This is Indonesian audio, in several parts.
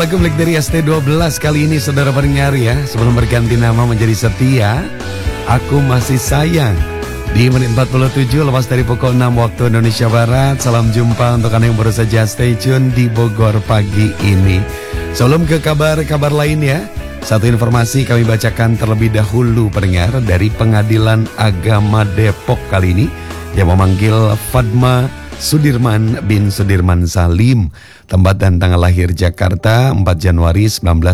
lagu milik dari ST12 kali ini saudara pendengar ya. Sebelum berganti nama menjadi Setia, Aku Masih Sayang. Di menit 47 lepas dari pukul 6 waktu Indonesia Barat. Salam jumpa untuk Anda yang baru saja stay tune di Bogor pagi ini. Sebelum ke kabar-kabar lain ya, satu informasi kami bacakan terlebih dahulu pendengar dari Pengadilan Agama Depok kali ini yang memanggil Fatma Sudirman bin Sudirman Salim, tempat dan tanggal lahir Jakarta 4 Januari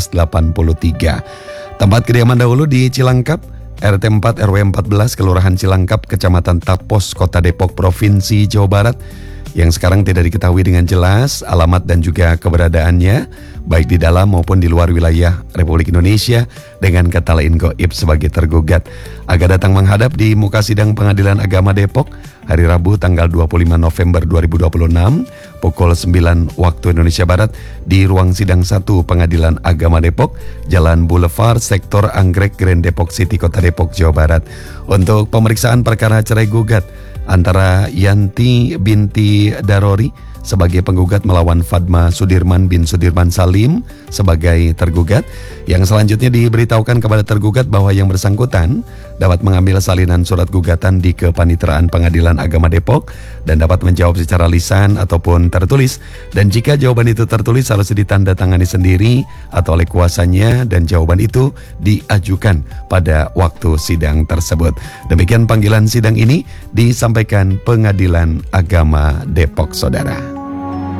1983. Tempat kediaman dahulu di Cilangkap, RT 4 RW 14, Kelurahan Cilangkap, Kecamatan Tapos, Kota Depok, Provinsi Jawa Barat, yang sekarang tidak diketahui dengan jelas alamat dan juga keberadaannya, baik di dalam maupun di luar wilayah Republik Indonesia, dengan kata lain gaib sebagai tergugat. Agar datang menghadap di muka sidang Pengadilan Agama Depok hari Rabu tanggal 25 November 2026 pukul 9 waktu Indonesia Barat di ruang sidang 1 Pengadilan Agama Depok, Jalan Boulevard, Sektor Anggrek, Grand Depok City, Kota Depok, Jawa Barat, untuk pemeriksaan perkara cerai gugat antara Yanti binti Darori sebagai penggugat melawan Fatma Sudirman bin Sudirman Salim sebagai tergugat, yang selanjutnya diberitahukan kepada tergugat bahwa yang bersangkutan dapat mengambil salinan surat gugatan di Kepanitraan Pengadilan Agama Depok dan dapat menjawab secara lisan ataupun tertulis, dan jika jawaban itu tertulis harus ditandatangani sendiri atau oleh kuasanya dan jawaban itu diajukan pada waktu sidang tersebut. Demikian panggilan sidang ini disampaikan Pengadilan Agama Depok, saudara.